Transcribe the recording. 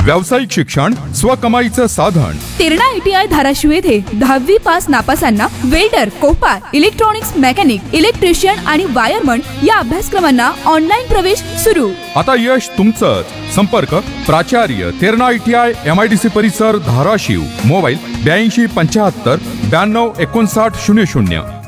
व्यावसायिक शिक्षण स्वकमाईचं साधन. तेरणा ITI धाराशिव येथे 10वी pass नापासांना welder, Kopar, electronics mechanic, electrician आणि वायरमन या अभ्यासक्रमांना ऑनलाईन प्रवेश सुरू. आता यश तुमचंच. संपर्क प्राचार्य तेरणा ITI MIDC परिसर धाराशिव. मोबाईल 82 75 92 59 00.